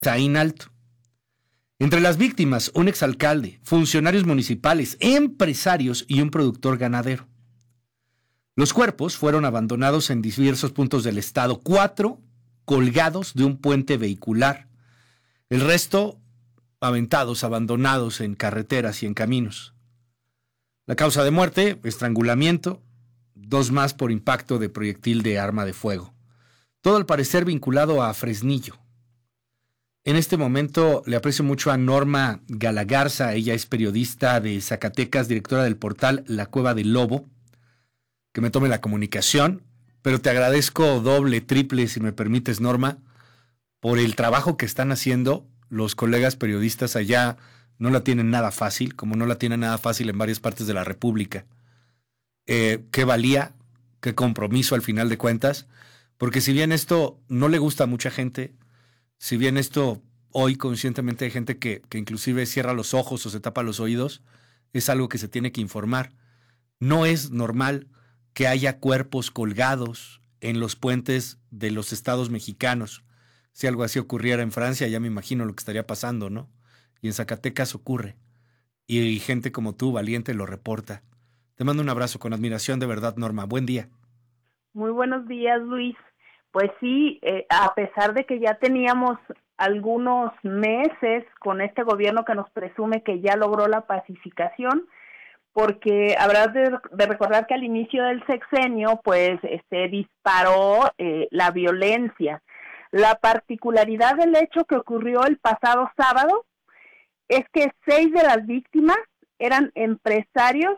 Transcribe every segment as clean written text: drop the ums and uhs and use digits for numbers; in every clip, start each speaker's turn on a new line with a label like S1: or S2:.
S1: Está en alto. Entre las víctimas, un exalcalde, funcionarios municipales, empresarios y un productor ganadero. Los cuerpos fueron abandonados en diversos puntos del estado, 4 colgados de un puente vehicular, el resto aventados, abandonados en carreteras y en caminos. La causa de muerte, estrangulamiento, 2 más por impacto de proyectil de arma de fuego. Todo al parecer vinculado a Fresnillo. En este momento le aprecio mucho a Norma Galagarza, ella es periodista de Zacatecas, directora del portal La Cueva del Lobo, que me tome la comunicación, pero te agradezco doble, triple, si me permites, Norma, por el trabajo que están haciendo los colegas periodistas allá. No la tienen nada fácil, como no la tienen nada fácil en varias partes de la República. Qué valía, qué compromiso al final de cuentas, porque si bien esto no le gusta a mucha gente, si bien esto hoy conscientemente hay gente que inclusive cierra los ojos o se tapa los oídos, es algo que se tiene que informar. No es normal que haya cuerpos colgados en los puentes de los estados mexicanos. Si algo así ocurriera en Francia, ya me imagino lo que estaría pasando, ¿no? Y en Zacatecas ocurre. Y gente como tú, valiente, lo reporta. Te mando un abrazo con admiración, de verdad, Norma. Buen día.
S2: Muy buenos días, Luis. Pues sí, a pesar de que ya teníamos algunos meses con este gobierno que nos presume que ya logró la pacificación, porque habrás de recordar que al inicio del sexenio, pues, disparó la violencia. La particularidad del hecho que ocurrió el pasado sábado es que 6 de las víctimas eran empresarios,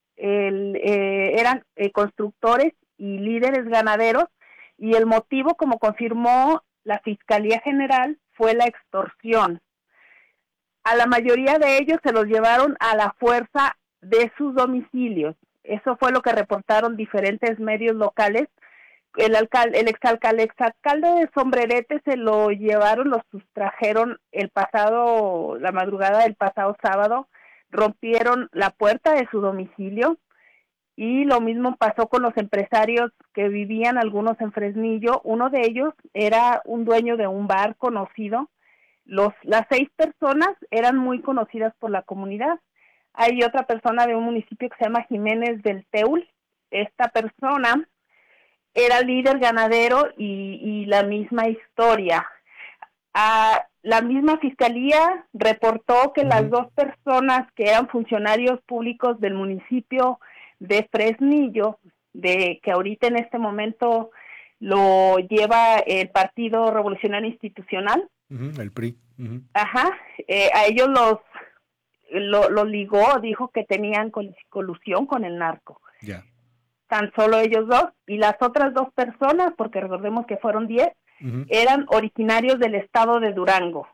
S2: eran constructores y líderes ganaderos, y el motivo, como confirmó la Fiscalía General, fue la extorsión. A la mayoría de ellos se los llevaron a la fuerza de sus domicilios. Eso fue lo que reportaron diferentes medios locales. El exalcalde de Sombrerete se lo llevaron, lo sustrajeron la madrugada del pasado sábado, rompieron la puerta de su domicilio, y lo mismo pasó con los empresarios que vivían algunos en Fresnillo. Uno de ellos era un dueño de un bar conocido. Las 6 personas eran muy conocidas por la comunidad. Hay otra persona de un municipio que se llama Jiménez del Teul. Esta persona era líder ganadero y la misma historia. La misma fiscalía reportó que las 2 personas que eran funcionarios públicos del municipio de Fresnillo, que ahorita en este momento lo lleva el Partido Revolucionario Institucional,
S1: el PRI.
S2: A ellos los ligó, dijo que tenían colusión con el narco.
S1: Ya.
S2: Tan solo ellos 2, y las otras 2 personas, porque recordemos que fueron 10, eran originarios del estado de Durango.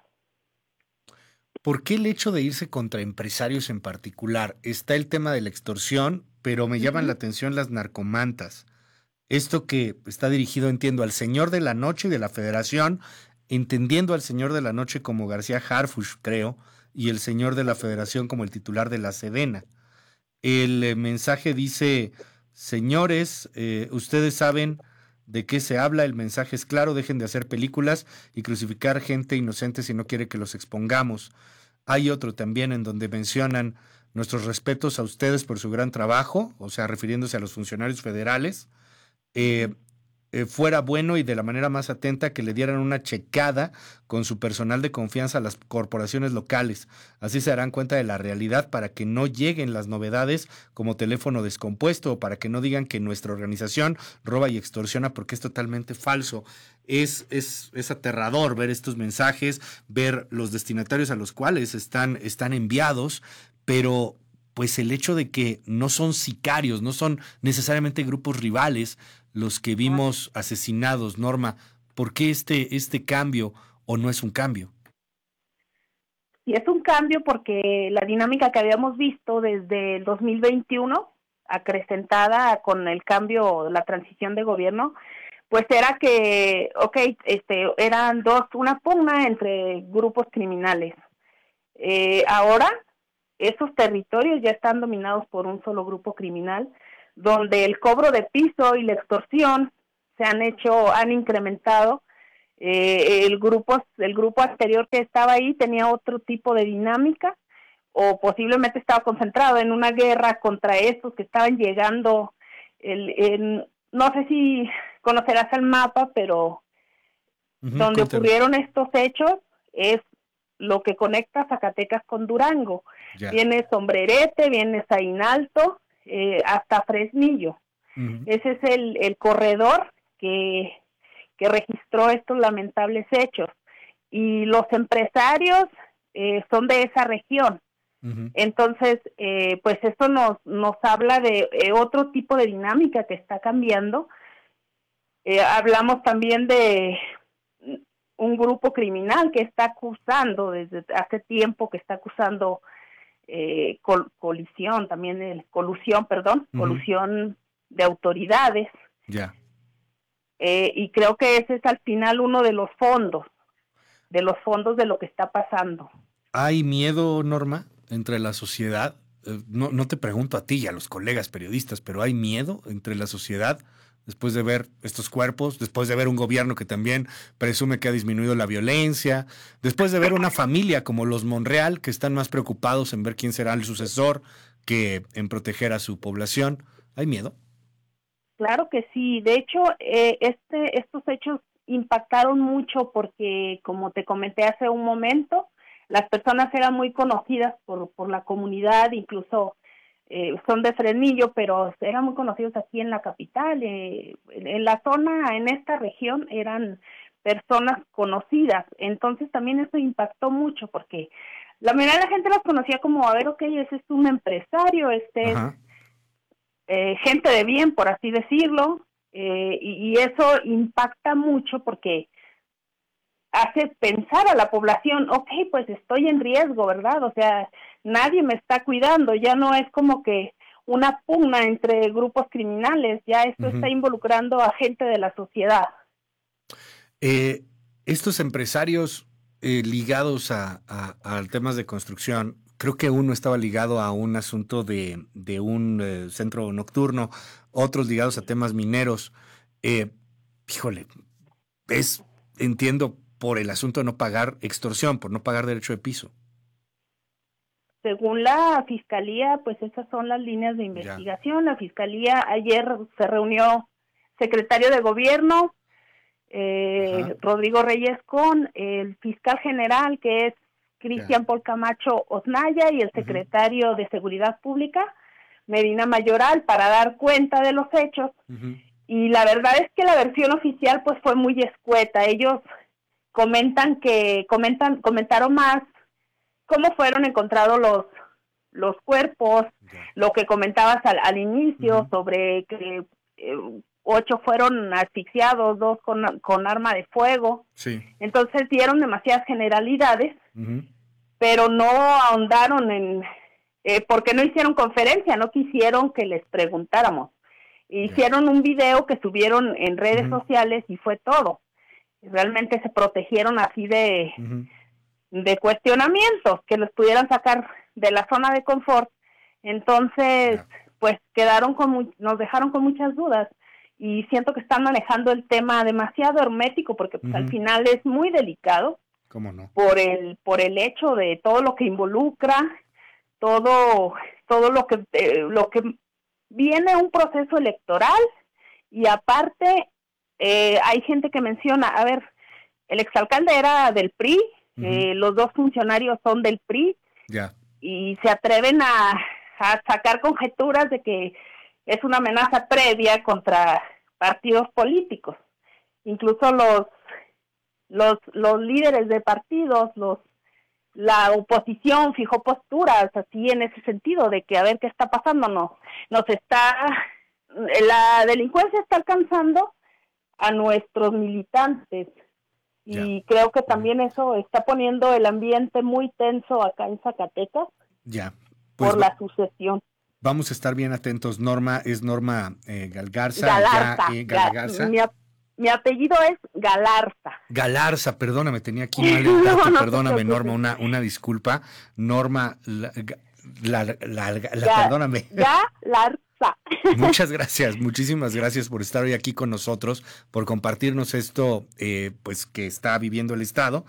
S1: ¿Por qué el hecho de irse contra empresarios en particular? Está el tema de la extorsión, pero me llaman la atención las narcomantas. Esto que está dirigido, entiendo, al señor de la noche de la Federación, entendiendo al señor de la noche como García Harfuch, creo, y el señor de la Federación como el titular de la Sedena. El mensaje dice: señores, ustedes saben de qué se habla, el mensaje es claro, dejen de hacer películas y crucificar gente inocente si no quiere que los expongamos. Hay otro también en donde mencionan nuestros respetos a ustedes por su gran trabajo, o sea, refiriéndose a los funcionarios federales. Fuera bueno y de la manera más atenta que le dieran una checada con su personal de confianza a las corporaciones locales. Así se darán cuenta de la realidad para que no lleguen las novedades como teléfono descompuesto o para que no digan que nuestra organización roba y extorsiona, porque es totalmente falso. Es aterrador ver estos mensajes, ver los destinatarios a los cuales están enviados, pero pues el hecho de que no son sicarios, no son necesariamente grupos rivales los que vimos asesinados. Norma, ¿por qué este cambio o no es un cambio?
S2: Sí, es un cambio porque la dinámica que habíamos visto desde el 2021, acrecentada con el cambio, la transición de gobierno, pues era que, eran una pugna entre grupos criminales. Ahora esos territorios ya están dominados por un solo grupo criminal, donde el cobro de piso y la extorsión han incrementado El grupo anterior que estaba ahí tenía otro tipo de dinámica, o posiblemente estaba concentrado en una guerra contra estos que estaban llegando. No sé si conocerás el mapa, pero donde ocurrieron estos hechos es lo que conecta Zacatecas con Durango.
S1: Ya.
S2: Viene Sombrerete, viene Sainalto, hasta Fresnillo. Ese es el corredor que registró estos lamentables hechos. Y los empresarios son de esa región. Entonces, pues esto nos habla de otro tipo de dinámica que está cambiando. Hablamos también de un grupo criminal que está acusando desde hace tiempo, que está acusando colusión de autoridades.
S1: Ya.
S2: Y creo que ese es al final uno de los fondos de lo que está pasando.
S1: ¿Hay miedo, Norma, entre la sociedad? No te pregunto a ti y a los colegas periodistas, pero ¿hay miedo entre la sociedad después de ver estos cuerpos, después de ver un gobierno que también presume que ha disminuido la violencia, después de ver una familia como los Monreal, que están más preocupados en ver quién será el sucesor que en proteger a su población? ¿Hay miedo?
S2: Claro que sí. De hecho, estos hechos impactaron mucho porque, como te comenté hace un momento, las personas eran muy conocidas por la comunidad, incluso son de Fresnillo, pero eran muy conocidos aquí en la capital. En la zona, en esta región, eran personas conocidas. Entonces también eso impactó mucho porque la mayoría de la gente los conocía como, a ver, ok, ese es un empresario, este
S1: Ajá.
S2: es gente de bien, por así decirlo, y eso impacta mucho porque hace pensar a la población, ok, pues estoy en riesgo, ¿verdad? O sea, nadie me está cuidando, ya no es como que una pugna entre grupos criminales, ya esto está involucrando a gente de la sociedad.
S1: Estos empresarios ligados a temas de construcción, creo que uno estaba ligado a un asunto de un centro nocturno, otros ligados a temas mineros. Híjole, entiendo, por el asunto de no pagar extorsión, por no pagar derecho de piso.
S2: Según la Fiscalía, pues esas son las líneas de investigación. Ya. La Fiscalía, ayer se reunió secretario de Gobierno, Rodrigo Reyes, con el fiscal general, que es Cristian Paul Camacho Osnaya, y el secretario de Seguridad Pública, Medina Mayoral, para dar cuenta de los hechos. Y la verdad es que la versión oficial pues fue muy escueta. Ellos comentaron más cómo fueron encontrados los cuerpos, lo que comentabas al inicio sobre que 8 fueron asfixiados, 2 con arma de fuego. Sí. Entonces dieron demasiadas generalidades, pero no ahondaron en porque no hicieron conferencia, no quisieron que les preguntáramos. Hicieron un video que subieron en redes sociales y fue todo. Realmente se protegieron así de cuestionamientos que los pudieran sacar de la zona de confort. Entonces, pues nos dejaron con muchas dudas, y siento que están manejando el tema demasiado hermético porque pues, al final es muy delicado.
S1: ¿Cómo no?
S2: Por el hecho de todo lo que involucra, todo lo que viene un proceso electoral, y aparte hay gente que menciona, a ver, el exalcalde era del PRI, los 2 funcionarios son del PRI, y se atreven a sacar conjeturas de que es una amenaza previa contra partidos políticos. Incluso los líderes de partidos, la oposición fijó posturas así en ese sentido de que a ver qué está pasando. La delincuencia está alcanzando a nuestros militantes, y creo que también eso está poniendo el ambiente muy tenso acá en Zacatecas por la sucesión.
S1: Vamos a estar bien atentos. Norma, es Norma Galarza. Galarza.
S2: Mi apellido es Galarza.
S1: Galarza, perdóname, tenía aquí mal el dato, perdóname, Norma, una disculpa. Norma, perdóname.
S2: hermosa.
S1: Muchas gracias, muchísimas gracias por estar hoy aquí con nosotros, por compartirnos esto pues que está viviendo el Estado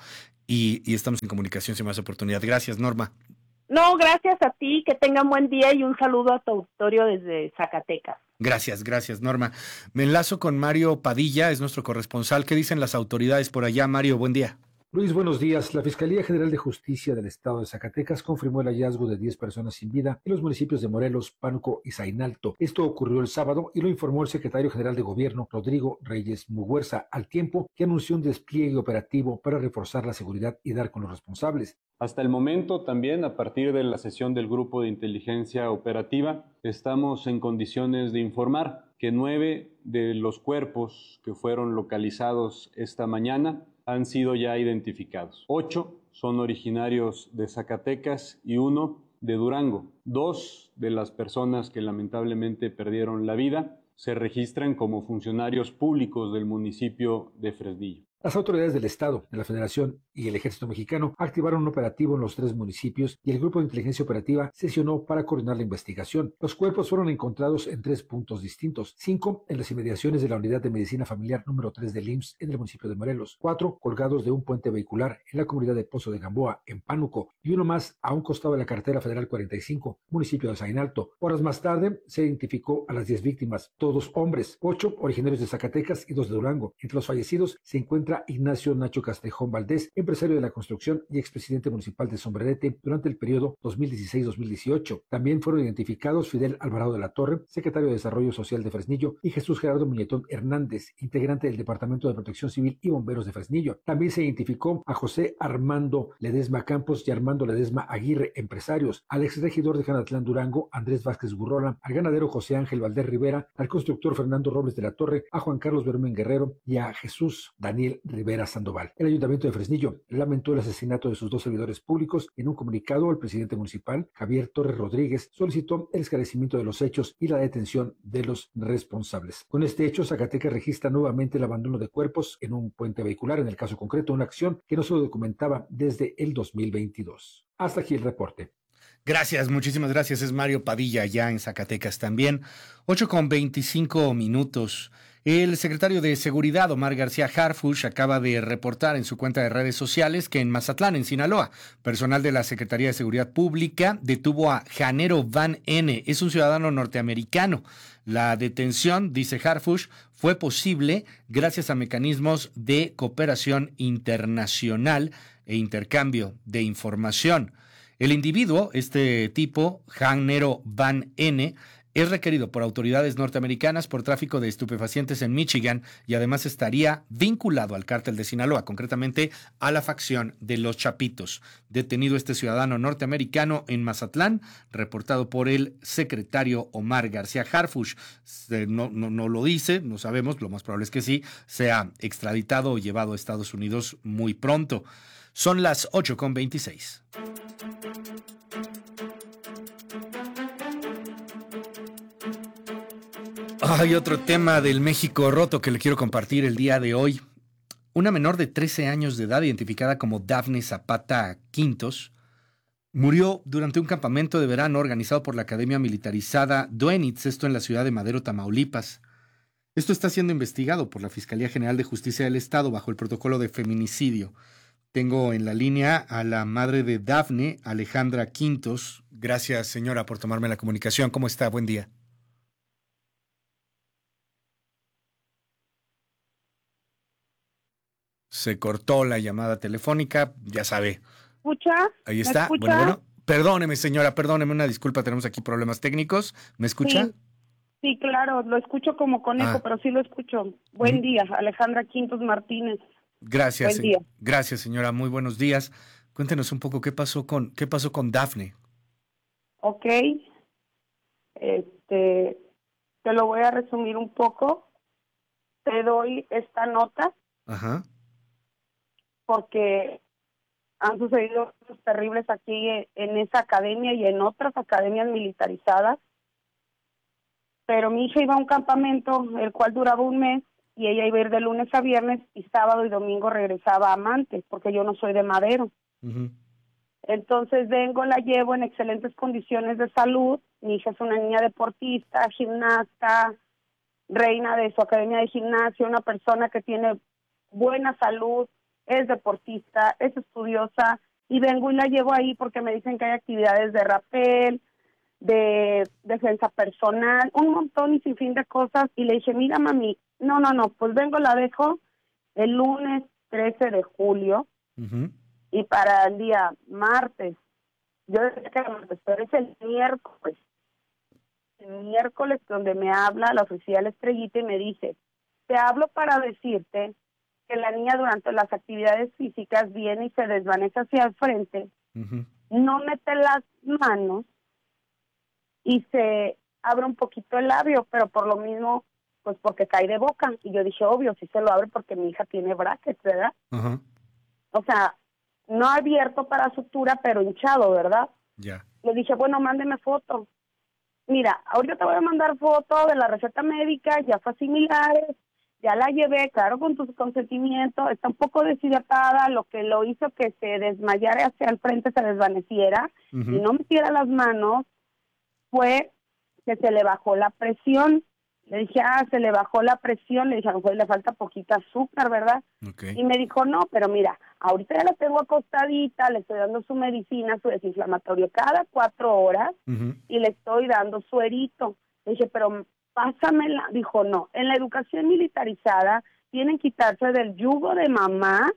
S1: y estamos en comunicación sin más oportunidad. Gracias, Norma.
S2: No, gracias a ti, que tengan buen día y un saludo a tu auditorio desde Zacatecas.
S1: Gracias, Norma. Me enlazo con Mario Padilla, es nuestro corresponsal. ¿Qué dicen las autoridades por allá? Mario, buen día.
S3: Luis, buenos días. La Fiscalía General de Justicia del Estado de Zacatecas confirmó el hallazgo de 10 personas sin vida en los municipios de Morelos, Pánuco y Zainalto. Esto ocurrió el sábado y lo informó el secretario general de Gobierno, Rodrigo Reyes Muguerza, al tiempo que anunció un despliegue operativo para reforzar la seguridad y dar con los responsables.
S4: Hasta el momento, también a partir de la sesión del Grupo de Inteligencia Operativa, estamos en condiciones de informar que 9 de los cuerpos que fueron localizados esta mañana han sido ya identificados. 8 son originarios de Zacatecas y 1 de Durango. 2 de las personas que lamentablemente perdieron la vida se registran como funcionarios públicos del municipio de Fresnillo.
S3: Las autoridades del Estado, de la Federación y el Ejército Mexicano activaron un operativo en los 3 municipios y el Grupo de Inteligencia Operativa sesionó para coordinar la investigación. Los cuerpos fueron encontrados en 3 puntos distintos: 5 en las inmediaciones de la Unidad de Medicina Familiar número 3 del IMSS en el municipio de Morelos, 4 colgados de un puente vehicular en la comunidad de Pozo de Gamboa, en Pánuco, y uno más a un costado de la carretera federal 45, municipio de Zainalto. Horas más tarde se identificó a las 10 víctimas, todos hombres, 8 originarios de Zacatecas y 2 de Durango. Entre los fallecidos se encuentra Ignacio Nacho Castrejón Valdés, empresario de la construcción y expresidente municipal de Sombrerete durante el periodo 2016-2018. También fueron identificados Fidel Alvarado de la Torre, secretario de Desarrollo Social de Fresnillo, y Jesús Gerardo Muñetón Hernández, integrante del Departamento de Protección Civil y Bomberos de Fresnillo. También se identificó a José Armando Ledesma Campos y Armando Ledesma Aguirre, empresarios, al exregidor de Janatlán Durango, Andrés Vázquez Gurrola, al ganadero José Ángel Valdés Rivera, al constructor Fernando Robles de la Torre, a Juan Carlos Berumen Guerrero y a Jesús Daniel Rivera Sandoval. El Ayuntamiento de Fresnillo lamentó el asesinato de sus 2 servidores públicos. En un comunicado, el presidente municipal, Javier Torres Rodríguez, solicitó el esclarecimiento de los hechos y la detención de los responsables. Con este hecho, Zacatecas registra nuevamente el abandono de cuerpos en un puente vehicular, en el caso concreto, una acción que no se documentaba desde el 2022. Hasta aquí el reporte.
S1: Gracias, muchísimas gracias. Es Mario Padilla, ya en Zacatecas también. 8:25. El secretario de Seguridad, Omar García Harfuch, acaba de reportar en su cuenta de redes sociales que en Mazatlán, en Sinaloa, personal de la Secretaría de Seguridad Pública detuvo a Janero Van N. Es un ciudadano norteamericano. La detención, dice Harfuch, fue posible gracias a mecanismos de cooperación internacional e intercambio de información. El individuo, este tipo, Janero Van N., es requerido por autoridades norteamericanas por tráfico de estupefacientes en Michigan y además estaría vinculado al cártel de Sinaloa, concretamente a la facción de los Chapitos. Detenido este ciudadano norteamericano en Mazatlán, reportado por el secretario Omar García Harfuch. No lo dice, no sabemos, lo más probable es que sí, sea extraditado o llevado a Estados Unidos muy pronto. Son las 8:26. Hay otro tema del México roto que le quiero compartir el día de hoy. Una menor de 13 años de edad, identificada como Dafne Zapata Quintos, murió durante un campamento de verano organizado por la Academia Militarizada Duenitz, esto en la ciudad de Madero, Tamaulipas. Esto está siendo investigado por la Fiscalía General de Justicia del Estado bajo el protocolo de feminicidio. Tengo en la línea a la madre de Dafne, Alejandra Quintos. Gracias, señora, por tomarme la comunicación. ¿Cómo está? Buen día. Se cortó la llamada telefónica, ya sabe.
S2: ¿Escucha?
S1: Ahí está.
S2: ¿Me escucha?
S1: Bueno, perdóneme, señora, perdóneme, una disculpa, tenemos aquí problemas técnicos. ¿Me escucha?
S2: Sí, claro, lo escucho como con eco, pero sí lo escucho. Buen día, Alejandra Quintos Martínez.
S1: Gracias,
S2: Buen día.
S1: Gracias, señora, muy buenos días. Cuéntenos un poco qué pasó con Dafne.
S2: Ok, te lo voy a resumir un poco. Te doy esta nota.
S1: Ajá.
S2: Porque han sucedido cosas terribles aquí en esa academia y en otras academias militarizadas. Pero mi hija iba a un campamento, el cual duraba un mes, y ella iba a ir de lunes a viernes, y sábado y domingo regresaba a Mante, porque yo no soy de Madero.
S1: Uh-huh.
S2: Entonces vengo, la llevo en excelentes condiciones de salud, Mi hija es una niña deportista, gimnasta, reina de su academia de gimnasia, una persona que tiene buena salud, es deportista, es estudiosa, y vengo y la llevo ahí porque me dicen que hay actividades de rappel, de defensa personal, un montón y sin fin de cosas, y le dije, mira mami, no, pues vengo, la dejo el lunes 13 de julio, y para el día martes, yo decía que era martes, pero es el miércoles donde me habla la oficial Estrellita y me dice, te hablo para decirte que la niña durante las actividades físicas viene y se desvanece hacia el frente, no mete las manos y se abre un poquito el labio, pero por lo mismo, pues porque cae de boca. Y yo dije, obvio, sí se lo abre porque mi hija tiene brackets, ¿verdad? O sea, no abierto para sutura, pero hinchado, ¿verdad?
S1: Ya.
S2: Le dije, bueno, mándeme foto. Mira, ahorita te voy a mandar foto de la receta médica, ya fue similares, ya la llevé, claro, con tu consentimiento, está un poco deshidratada, lo que lo hizo que se desmayara hacia el frente, se desvaneciera, y no metiera las manos, fue que se le bajó la presión. Le dije, se le bajó la presión, le dije, a lo mejor le falta poquita azúcar, ¿verdad?
S1: Okay.
S2: Y me dijo, no, pero mira, ahorita ya la tengo acostadita, le estoy dando su medicina, su desinflamatorio cada 4 horas, y le estoy dando suerito. Le dije, pero pásamela. Dijo, no, en la educación militarizada tienen que quitarse del yugo de mamá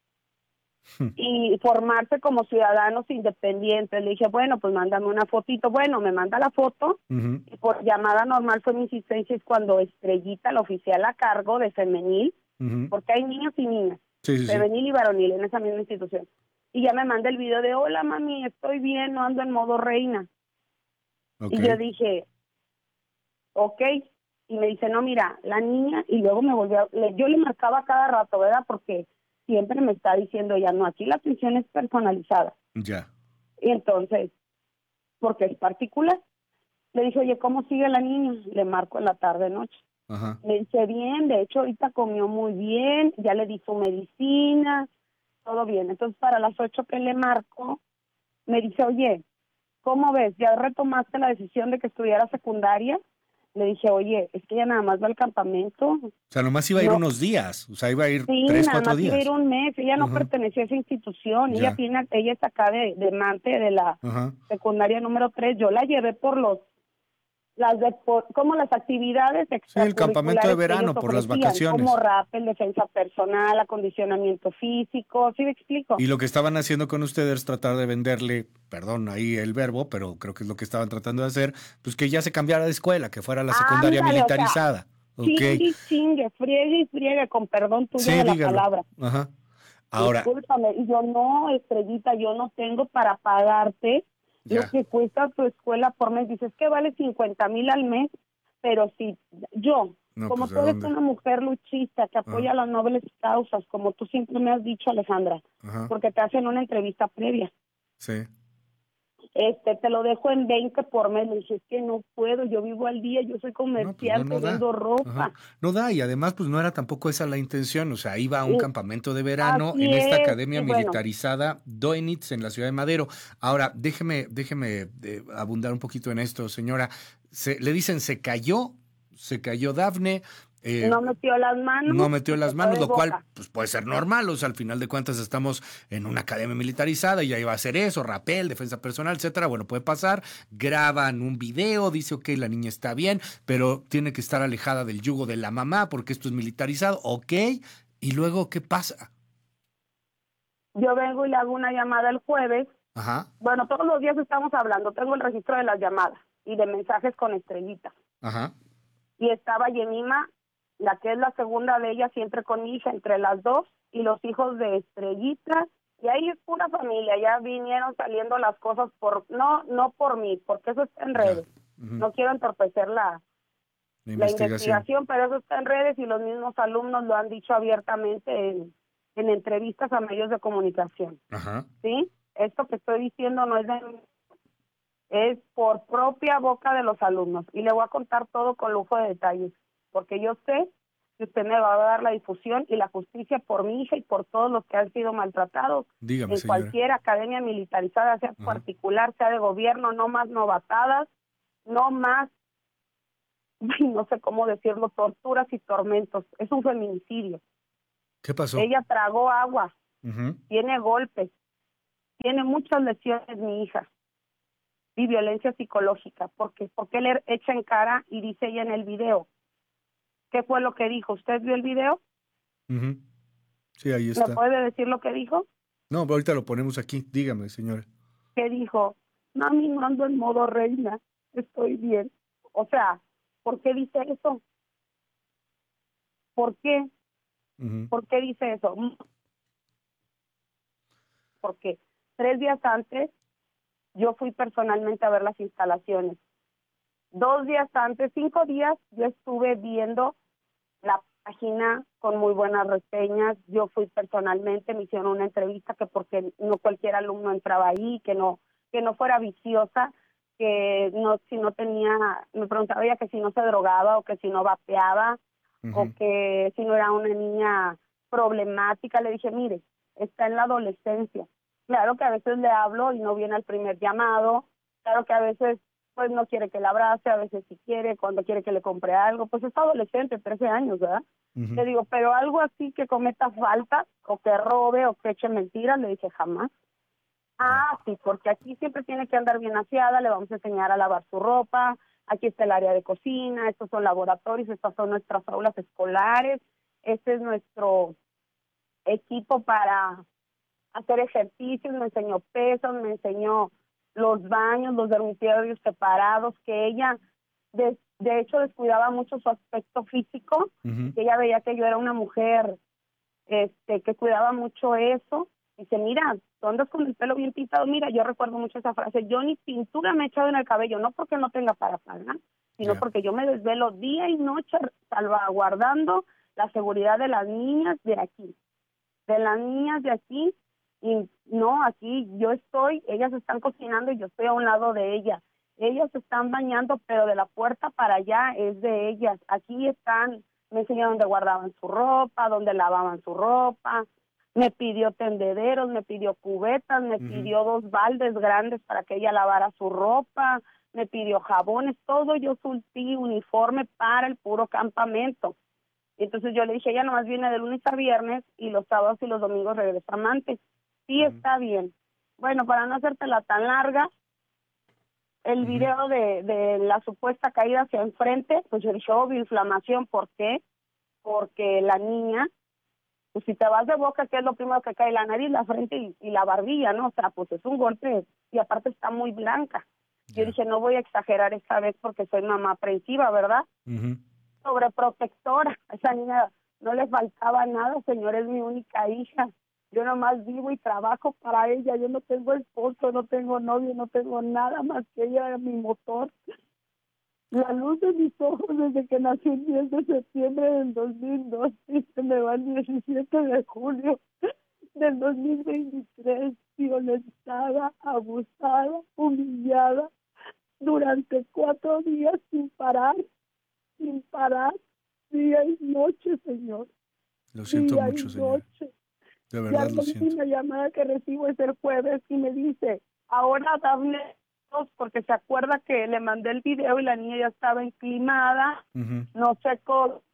S2: y formarse como ciudadanos independientes. Le dije, bueno, pues mándame una fotito. Bueno, me manda la foto, y por llamada normal fue mi insistencia, es cuando Estrellita, la oficial a cargo de femenil, porque hay niños y niñas, femenil y varonil en esa misma institución, y ya me manda el video de, hola mami, estoy bien, no ando en modo reina. Y yo dije, ok, y me dice, no, mira, la niña, y luego me volvió, yo le marcaba cada rato, ¿verdad? Porque siempre me está diciendo ella, no, aquí la atención es personalizada.
S1: Ya.
S2: Y entonces, porque es particular, le dije, oye, ¿cómo sigue la niña? Le marco en la tarde-noche. Me dice, bien, de hecho ahorita comió muy bien, ya le di su medicina, todo bien. Entonces, para las 8 que le marco, me dice, oye, ¿cómo ves? ¿Ya retomaste la decisión de que estudiara secundaria? Le dije, oye, es que ella nada más va al campamento.
S1: O sea, nomás iba a ir unos días, o sea, iba a ir 3, 4 días.
S2: Sí, nada más iba a ir un mes, ella no pertenecía a esa institución, ella está acá de Mante, de la secundaria número 3, yo la llevé por como las actividades extracurriculares.
S1: Sí, el campamento de verano, por las vacaciones.
S2: Como rappel, defensa personal, acondicionamiento físico, ¿sí me explico?
S1: Y lo que estaban haciendo con ustedes es tratar de venderle, perdón ahí el verbo, pero creo que es lo que estaban tratando de hacer, pues que ya se cambiara de escuela, que fuera la secundaria militarizada.
S2: O sea, chingue, friegue, con perdón tuyo de la palabra. Ahora. Discúlpame, y yo no, Estrellita, yo no tengo para pagarte lo que cuesta tu escuela por mes. Dices que vale 50,000 al mes, pero si yo, como tú eres una mujer luchista que apoya las nobles causas, como tú siempre me has dicho, Alejandra, porque te hacen una entrevista previa.
S1: Sí.
S2: Te lo dejo en 20 por mes. Le dije, es que no puedo, yo vivo al día, yo soy comerciante, vendo ropa.
S1: No da, y además pues no era tampoco esa la intención, o sea, iba a un campamento de verano en esta academia militarizada Doenitz en la ciudad de Madero. Ahora, déjeme abundar un poquito en esto, señora. Le dicen se cayó Dafne.
S2: No metió las manos.
S1: No metió las manos, lo cual pues puede ser normal, o sea, al final de cuentas estamos en una academia militarizada y ya iba a hacer eso, rappel, defensa personal, etcétera. Bueno, puede pasar, graban un video, dice, ok, la niña está bien, pero tiene que estar alejada del yugo de la mamá porque esto es militarizado, ok, y luego, ¿qué pasa?
S2: Yo vengo y le hago una llamada el jueves. Bueno, todos los días estamos hablando, tengo el registro de las llamadas y de mensajes con Estrellita. Y estaba Yemima, la que es la segunda de ella, siempre con mi hija, entre las dos, y los hijos de Estrellita, y ahí es pura familia, ya vinieron saliendo las cosas no por mí, porque eso está en redes. No quiero entorpecer la investigación, pero eso está en redes y los mismos alumnos lo han dicho abiertamente en entrevistas a medios de comunicación. ¿Sí? Esto que estoy diciendo no es es por propia boca de los alumnos, y le voy a contar todo con lujo de detalles, porque yo sé que usted me va a dar la difusión y la justicia por mi hija y por todos los que han sido maltratados.
S1: Dígame,
S2: en
S1: señora.
S2: Cualquier academia militarizada, sea particular, sea de gobierno, no más novatadas, no más, no sé cómo decirlo, torturas y tormentos. Es un feminicidio.
S1: ¿Qué pasó?
S2: Ella tragó agua,
S1: Uh-huh.
S2: tiene golpes, tiene muchas lesiones mi hija y violencia psicológica. Porque le echa en cara y dice ella en el video. ¿Qué fue lo que dijo? ¿Usted vio el video?
S1: Uh-huh. Sí, ahí
S2: ¿Me
S1: está.
S2: puede decir lo que dijo?
S1: No, ahorita lo ponemos aquí. Dígame, señora.
S2: Que dijo, mami, no ando en modo reina, estoy bien. O sea, ¿por qué dice eso? ¿Por qué?
S1: Uh-huh.
S2: ¿Por qué dice eso? Porque 3 días antes yo fui personalmente a ver las instalaciones. 2 días antes, 5 días, yo estuve viendo la página con muy buenas reseñas. Yo fui personalmente, me hicieron una entrevista que porque no cualquier alumno entraba ahí, que no fuera viciosa, que no, si no tenía, me preguntaba ella que si no se drogaba o que si no vapeaba,
S1: Uh-huh.
S2: o que si no era una niña problemática. Le dije, mire, está en la adolescencia. Claro que a veces le hablo y no viene al primer llamado, claro que a veces pues no quiere que la abrace, a veces sí quiere, cuando quiere que le compre algo, pues es adolescente, 13 años, ¿verdad?
S1: Uh-huh.
S2: Le digo, pero algo así que cometa falta, o que robe, o que eche mentiras, le dije, jamás. Ah, sí, porque aquí siempre tiene que andar bien aseada, le vamos a enseñar a lavar su ropa, aquí está el área de cocina, estos son laboratorios, estas son nuestras aulas escolares, este es nuestro equipo para hacer ejercicios, me enseñó pesas, me enseñó los baños, los dormitorios separados, que ella de hecho descuidaba mucho su aspecto físico,
S1: Uh-huh.
S2: que ella veía que yo era una mujer que cuidaba mucho eso. Dice, mira, tú andas con el pelo bien pintado. Mira, yo recuerdo mucho esa frase, yo ni pintura me he echado en el cabello, no porque no tenga para pagar, sino porque yo me desvelo día y noche salvaguardando la seguridad de las niñas de aquí, y no, aquí yo estoy, ellas están cocinando y yo estoy a un lado de ellas. Ellas se están bañando, pero de la puerta para allá es de ellas. Aquí están, me enseñaron dónde guardaban su ropa, dónde lavaban su ropa, me pidió tendederos, me pidió cubetas, me pidió 2 baldes grandes para que ella lavara su ropa, me pidió jabones, todo yo surtí uniforme para el puro campamento. Entonces yo le dije, ella nomás viene de lunes a viernes y los sábados y los domingos regresa amantes. Sí, está bien. Bueno, para no hacértela tan larga, el video de la supuesta caída hacia enfrente, pues yo dije, obvio, inflamación. ¿Por qué? Porque la niña, pues si te vas de boca, ¿qué es lo primero que cae? La nariz, la frente y la barbilla, ¿no? O sea, pues es un golpe y aparte está muy blanca. Yo dije, no voy a exagerar esta vez porque soy mamá aprensiva, ¿verdad?
S1: Uh-huh.
S2: Sobreprotectora. A esa niña no le faltaba nada, señor, es mi única hija. Yo nomás vivo y trabajo para ella. Yo no tengo esposo, no tengo novio, no tengo nada más que ella, mi motor. La luz de mis ojos desde que nací el 10 de septiembre del 2002 y se me va el 17 de julio del 2023, violentada, abusada, humillada durante 4 días sin parar, día y noche, señor.
S1: Lo siento
S2: Día
S1: mucho,
S2: y
S1: señora.
S2: noche.
S1: De
S2: Y
S1: verdad
S2: la
S1: lo siento.
S2: última llamada que recibo es el jueves y me dice, ahora dame dos, porque se acuerda que le mandé el video y la niña ya estaba inclinada,
S1: Uh-huh.
S2: no sé cómo,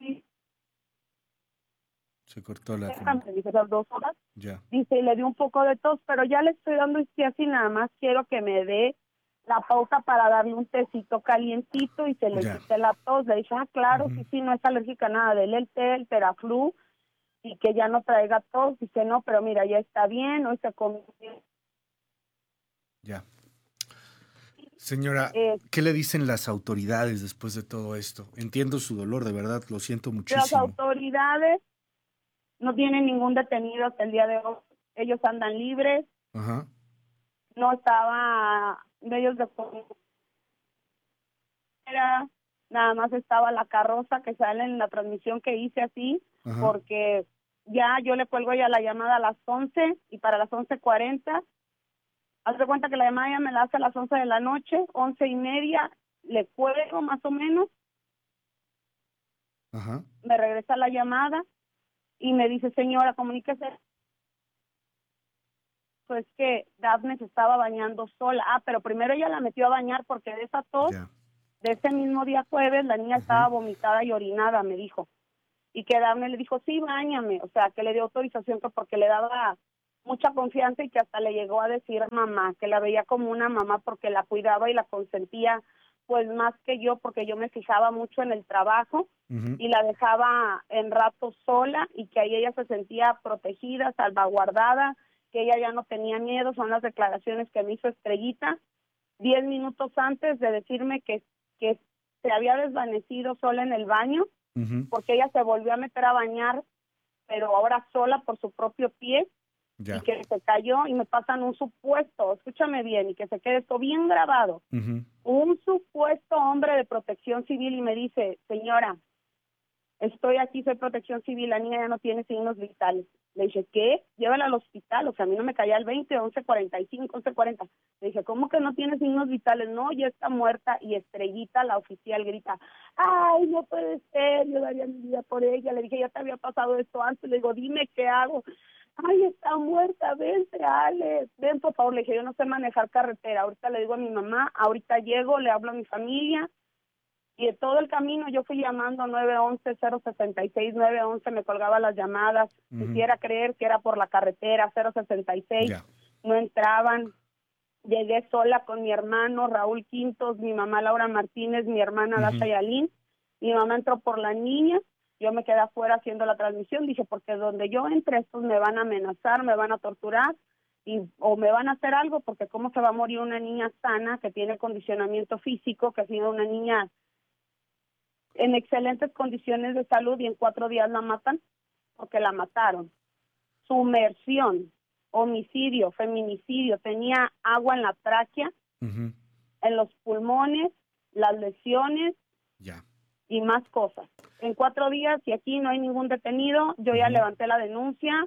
S1: Se cortó la
S2: dice
S1: comunicación.
S2: esas 2 horas,
S1: Ya.
S2: dice, y le di un poco de tos, pero ya le estoy dando este así, nada más quiero que me dé la pauta para darle un tecito calientito y se le
S1: Ya.
S2: quite la tos. Le dije, claro,
S1: Ujú.
S2: sí, no es alérgica a nada, dele el té, el Teraflu, y que ya no traiga tos. Dice, no, pero mira, ya está bien, hoy se comió.
S1: Ya. Señora, ¿qué le dicen las autoridades después de todo esto? Entiendo su dolor, de verdad, lo siento
S2: Las
S1: muchísimo.
S2: autoridades no tienen ningún detenido hasta el día de hoy. Ellos andan libres,
S1: Ajá.
S2: no estaba medios de comunicación, nada más estaba la carroza que sale en la transmisión que hice así,
S1: Ajá.
S2: porque ya yo le cuelgo ya la llamada a las 11 y para las 11:40, haz de cuenta que la llamada ya me la hace a las 11 de la noche, 11:30, le cuelgo más o menos,
S1: Ajá.
S2: me regresa la llamada y me dice, señora, comuníquese. Pues que Daphne se estaba bañando sola. Pero primero ella la metió a bañar porque de esa tos
S1: Ya.
S2: de ese mismo día jueves, la niña estaba vomitada y orinada, me dijo. Y que Dafne le dijo, sí, báñame. O sea, que le dio autorización porque le daba mucha confianza y que hasta le llegó a decir mamá, que la veía como una mamá porque la cuidaba y la consentía, pues más que yo, porque yo me fijaba mucho en el trabajo y la dejaba en ratos sola y que ahí ella se sentía protegida, salvaguardada, que ella ya no tenía miedo. Son las declaraciones que me hizo Estrellita 10 minutos antes de decirme que se había desvanecido sola en el baño, porque ella se volvió a meter a bañar, pero ahora sola por su propio pie, y que se cayó. Y me pasan un supuesto, escúchame bien, y que se quede esto bien grabado, un supuesto hombre de Protección Civil, y me dice, señora, estoy aquí, soy Protección Civil, la niña ya no tiene signos vitales. Le dije, ¿qué? Llévala al hospital. O sea, a mí no me caía el 20, 11:45, 11:40. Le dije, ¿cómo que no tiene signos vitales? No, ya está muerta. Y Estrellita, la oficial, grita, ay, no puede ser, yo daría mi vida por ella. Le dije, ya te había pasado esto antes. Le digo, dime qué hago. Ay, está muerta, vente, Ale, ven por favor. Le dije, yo no sé manejar carretera. Ahorita le digo a mi mamá, ahorita llego, le hablo a mi familia. Y de todo el camino yo fui llamando 911, 066, 911, me colgaba las llamadas. Quisiera creer que era por la carretera, 066, no entraban. Llegué sola con mi hermano Raúl Quintos, mi mamá Laura Martínez, mi hermana Dasha Yalín. Mi mamá entró por la niña, yo me quedé afuera haciendo la transmisión. Dije, porque donde yo entre, estos me van a amenazar, me van a torturar o me van a hacer algo, porque cómo se va a morir una niña sana que tiene condicionamiento físico, que ha sido una niña en excelentes condiciones de salud, y en 4 días la matan, porque la mataron. Sumersión, homicidio, feminicidio, tenía agua en la tráquea, en los pulmones, las lesiones y más cosas. En 4 días, y aquí no hay ningún detenido, yo ya levanté la denuncia.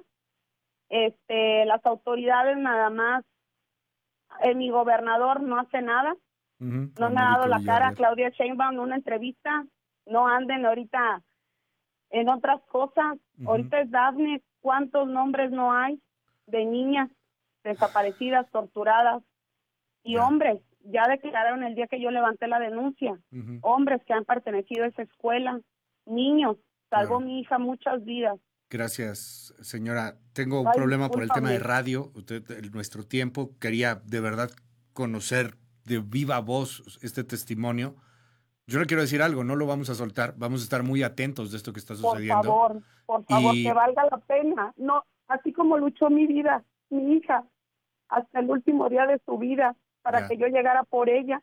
S2: Las autoridades nada más, mi gobernador no hace nada, no me ha dado la cara. Claudia Sheinbaum en una entrevista, no anden ahorita en otras cosas. Ahorita es Dafne. ¿Cuántos nombres no hay de niñas desaparecidas, torturadas? Y hombres, ya declararon el día que yo levanté la denuncia, hombres que han pertenecido a esa escuela, niños. Salvó mi hija muchas vidas.
S1: Gracias, señora. Tengo un problema por el tema de radio. Nuestro tiempo, quería de verdad conocer de viva voz este testimonio. Yo le quiero decir algo, no lo vamos a soltar, vamos a estar muy atentos de esto que está sucediendo.
S2: Por favor, que valga la pena. No, así como luchó mi vida, mi hija, hasta el último día de su vida, para que yo llegara por ella.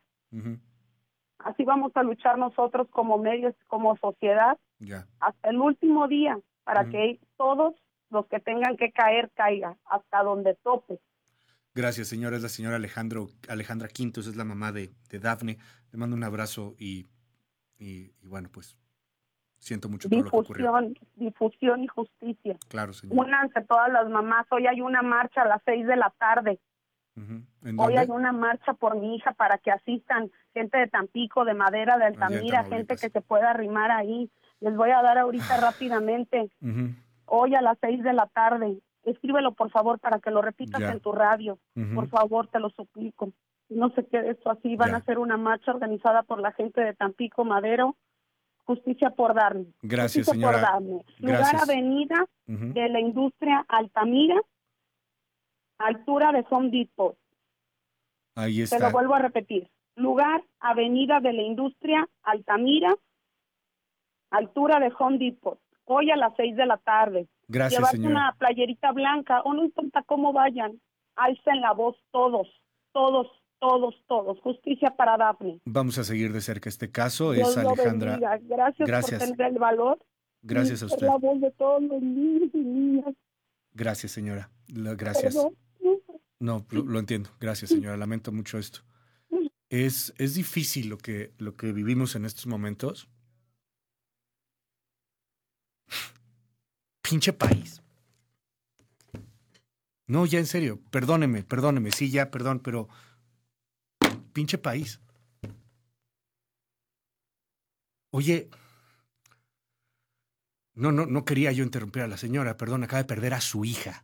S2: Así vamos a luchar nosotros como medios, como sociedad, hasta el último día, para que todos los que tengan que caer, caigan, hasta donde tope.
S1: Gracias, señora. Es la señora Alejandra Quintos, es la mamá de Dafne. Le mando un abrazo y bueno, pues siento mucho todo lo que ocurrió.
S2: Difusión y justicia.
S1: Claro, señora.
S2: Únanse todas las mamás. Hoy hay una marcha a las 6 de la tarde. Hoy hay una marcha por mi hija para que asistan gente de Tampico, de Madera, de Altamira, gente que se pueda arrimar ahí. Les voy a dar ahorita rápidamente. Hoy a las 6 de la tarde. Escríbelo, por favor, para que lo repitas en tu radio. Por favor, te lo suplico. No se quede esto así. Van a hacer una marcha organizada por la gente de Tampico, Madero. Justicia por Dafne.
S1: Gracias,
S2: Justicia
S1: señora.
S2: por Dafne. Lugar Avenida de la Industria, Altamira, altura de Home Depot.
S1: Ahí está.
S2: Te lo vuelvo a repetir. Lugar Avenida de la Industria, Altamira, altura de Home Depot. Hoy a las 6 de la tarde.
S1: Gracias,
S2: Llevarse
S1: señora.
S2: una playerita blanca, o no importa cómo vayan, alcen la voz todos. Justicia para Dafne.
S1: Vamos a seguir de cerca este caso.
S2: Dios
S1: Es Alejandra.
S2: Gracias por tener el valor.
S1: Gracias a usted.
S2: La voz de todos los niños y niñas.
S1: Gracias, señora. Gracias.
S2: Perdón.
S1: No, lo entiendo. Gracias, señora. Lamento mucho esto. Es difícil lo que vivimos en estos momentos. Pinche país. No, ya en serio. Perdóneme. Sí, ya, perdón, pero pinche país. Oye, no quería yo interrumpir a la señora. Perdón, acaba de perder a su hija.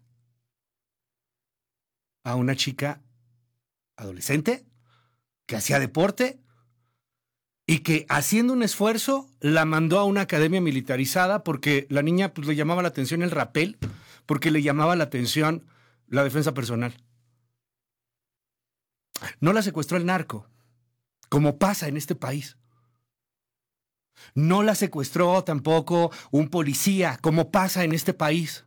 S1: A una chica adolescente que hacía deporte y que haciendo un esfuerzo la mandó a una academia militarizada porque la niña pues, le llamaba la atención el rapel, porque le llamaba la atención la defensa personal. No la secuestró el narco, como pasa en este país. No la secuestró tampoco un policía, como pasa en este país.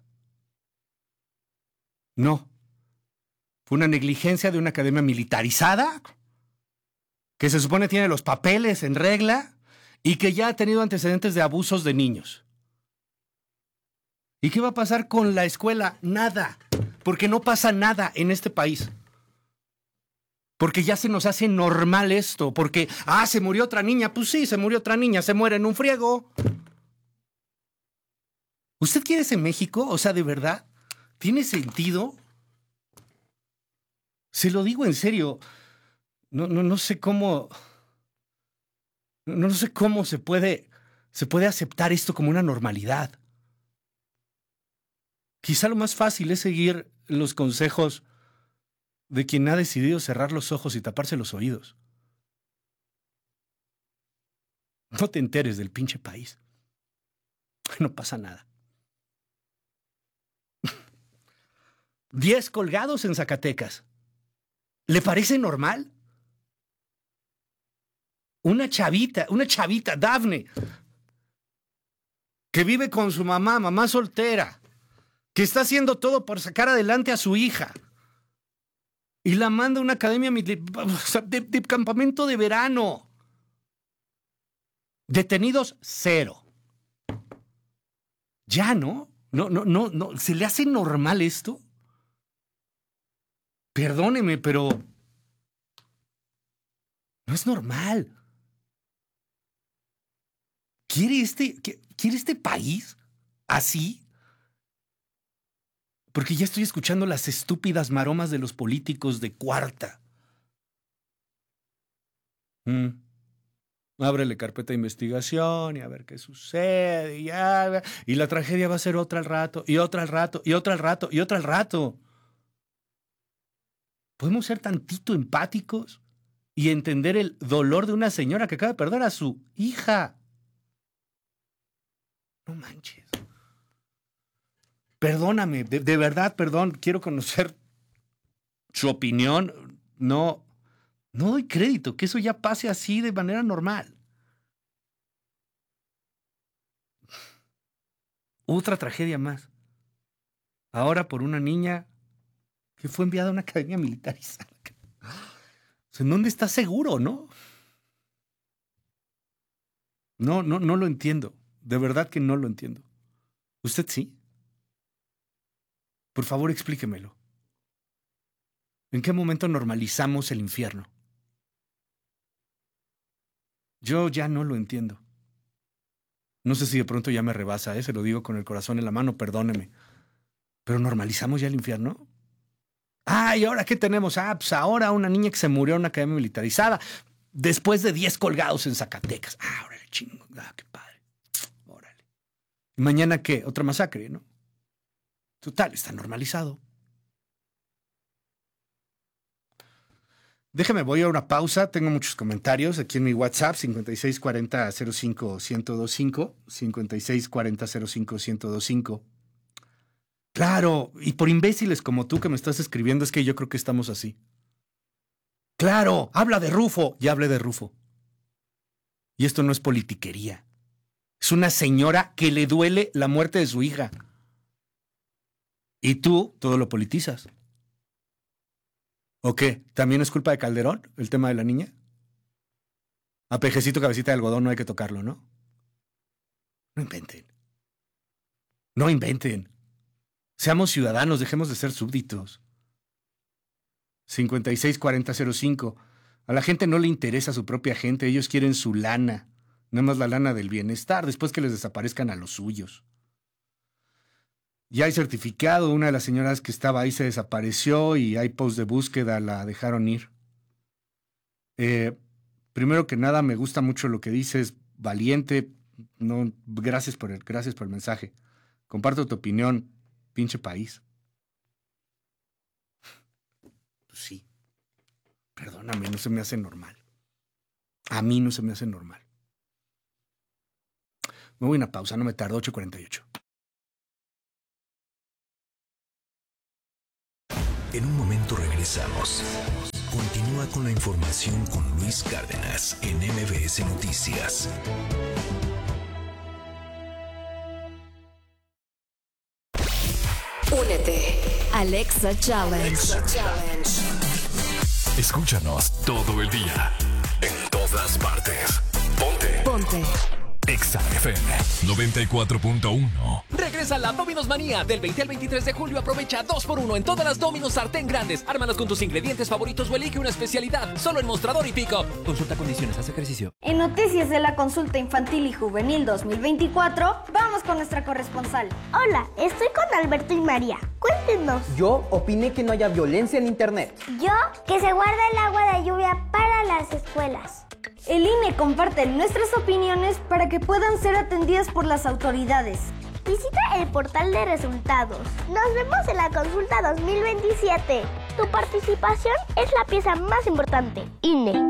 S1: No. Fue una negligencia de una academia militarizada que se supone tiene los papeles en regla y que ya ha tenido antecedentes de abusos de niños. ¿Y qué va a pasar con la escuela? Nada, porque no pasa nada en este país. Porque ya se nos hace normal esto, porque, se murió otra niña. Pues sí, se murió otra niña, se muere en un friego. ¿Usted quiere ese México? O sea, ¿de verdad? ¿Tiene sentido? Se lo digo en serio. No sé cómo... No sé cómo se puede aceptar esto como una normalidad. Quizá lo más fácil es seguir los consejos de quien ha decidido cerrar los ojos y taparse los oídos. No te enteres del pinche país. No pasa nada. 10 colgados en Zacatecas. ¿Le parece normal? Una chavita, Dafne, que vive con su mamá soltera, que está haciendo todo por sacar adelante a su hija. Y la manda a una academia de campamento de verano. Detenidos, 0. Ya, ¿no? No. ¿Se le hace normal esto? Perdóneme, pero no es normal. ¿Quiere este país así? Porque ya estoy escuchando las estúpidas maromas de los políticos de cuarta. Ábrele carpeta de investigación y a ver qué sucede. Y la tragedia va a ser otra al rato, y otra al rato, y otra al rato, y otra al rato. ¿Podemos ser tantito empáticos y entender el dolor de una señora que acaba de perder a su hija? No manches. Perdóname, de verdad, perdón, quiero conocer su opinión. No doy crédito que eso ya pase así de manera normal. Otra tragedia más. Ahora por una niña que fue enviada a una academia militarizada. O sea, ¿en dónde está seguro, no? No lo entiendo. De verdad que no lo entiendo. ¿Usted sí? Por favor, explíquemelo. ¿En qué momento normalizamos el infierno? Yo ya no lo entiendo. No sé si de pronto ya me rebasa, se lo digo con el corazón en la mano, perdóneme. ¿Pero normalizamos ya el infierno? ¿Y ahora qué tenemos? Pues ahora una niña que se murió en una academia militarizada después de 10 colgados en Zacatecas. Órale, chingo. Qué padre. Órale. ¿Y mañana qué? Otra masacre, ¿no? Total, está normalizado. Déjame, voy a una pausa. Tengo muchos comentarios aquí en mi WhatsApp, 5640-05-1025, 5640-05-1025. Claro, y por imbéciles como tú que me estás escribiendo, es que yo creo que estamos así. Claro, habla de Rufo. Ya hablé de Rufo. Y esto no es politiquería. Es una señora que le duele la muerte de su hija. Y tú todo lo politizas. ¿O qué? ¿También es culpa de Calderón el tema de la niña? A pejecito cabecita de algodón no hay que tocarlo, ¿no? No inventen. No inventen. Seamos ciudadanos, dejemos de ser súbditos. 564005. A la gente no le interesa su propia gente, ellos quieren su lana. Nada más la lana del bienestar, después que les desaparezcan a los suyos. Ya hay certificado, una de las señoras que estaba ahí se desapareció y hay post de búsqueda, la dejaron ir. Primero que nada, me gusta mucho lo que dices, valiente. No, gracias por el mensaje. Comparto tu opinión, pinche país. Pues sí, perdóname, no se me hace normal. A mí no se me hace normal. Me voy a una pausa, no me tardo, 8:48.
S5: En un momento regresamos. Continúa con la información con Luis Cárdenas en MBS Noticias.
S6: Únete. Alexa Challenge.
S7: Escúchanos todo el día. En todas partes. Ponte. Exa FM 94.1.
S8: Regresa la Domino's Manía. Del 20 al 23 de julio aprovecha 2x1 en todas las Domino's sartén grandes. Ármalas con tus ingredientes favoritos o elige una especialidad. Solo en Mostrador y Pico. Consulta condiciones, haz ejercicio.
S9: En Noticias de la Consulta Infantil y Juvenil 2024, vamos con nuestra corresponsal.
S10: Hola, estoy con Alberto y María. Cuéntenos.
S11: Yo opiné que no haya violencia en internet.
S10: Yo, que se guarde el agua de lluvia para las escuelas.
S9: El INE comparte nuestras opiniones para que puedan ser atendidas por las autoridades.
S10: Visita el portal de resultados. Nos vemos en la consulta 2027. Tu participación es la pieza más importante. INE.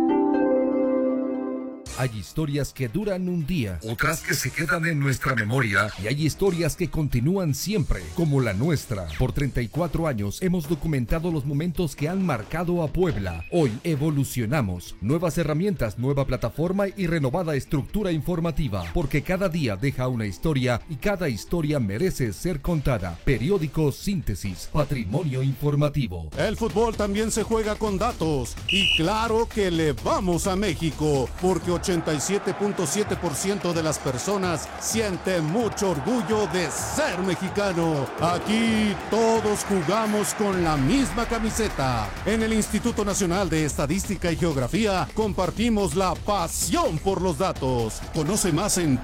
S12: Hay historias que duran un día, otras que se quedan en nuestra memoria, y hay historias que continúan siempre, como la nuestra. Por 34 años hemos documentado los momentos que han marcado a Puebla. Hoy evolucionamos. Nuevas herramientas, nueva plataforma y renovada estructura informativa, porque cada día deja una historia y cada historia merece ser contada. Periódico Síntesis, patrimonio informativo.
S13: El fútbol también se juega con datos, y claro que le vamos a México, porque 87.7% de las personas siente mucho orgullo de ser mexicano. Aquí todos jugamos con la misma camiseta. En el Instituto Nacional de Estadística y Geografía compartimos la pasión por los datos. Conoce más en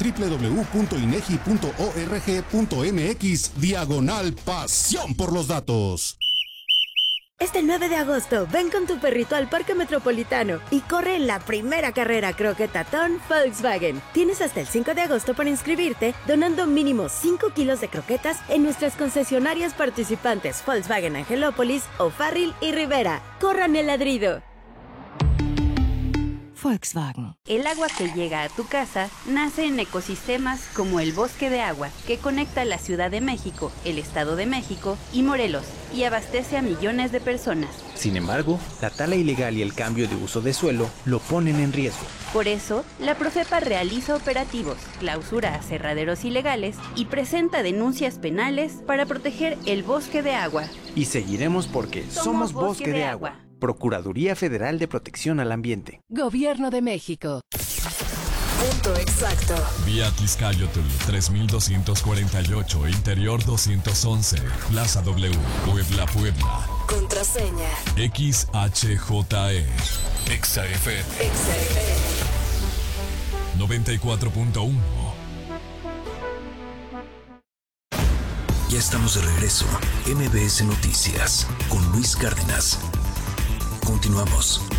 S13: www.inegi.org.mx/pasión por los datos.
S14: Este 9 de agosto, ven con tu perrito al Parque Metropolitano y corre en la primera carrera croquetatón Volkswagen. Tienes hasta el 5 de agosto para inscribirte, donando mínimo 5 kilos de croquetas en nuestras concesionarias participantes Volkswagen Angelópolis, O'Farrill y Rivera. ¡Corran el ladrido!
S15: Volkswagen. El agua que llega a tu casa nace en ecosistemas como el Bosque de Agua, que conecta la Ciudad de México, el Estado de México y Morelos, y abastece a millones de personas.
S16: Sin embargo, la tala ilegal y el cambio de uso de suelo lo ponen en riesgo.
S15: Por eso, la Profepa realiza operativos, clausura aserraderos ilegales y presenta denuncias penales para proteger el Bosque de Agua.
S16: Y seguiremos porque somos Bosque de Agua. Procuraduría Federal de Protección al Ambiente.
S6: Gobierno de México. Punto exacto.
S7: Vía Tizcayotl 3248, Interior 211, Plaza W, Puebla.
S6: Contraseña.
S7: XHJE. XFM. 94.1.
S5: Ya estamos de regreso. MBS Noticias con Luis Cárdenas. Continuamos.